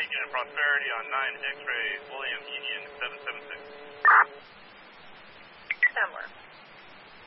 Beacon and Prosperity on 9 X-ray, William Union 776.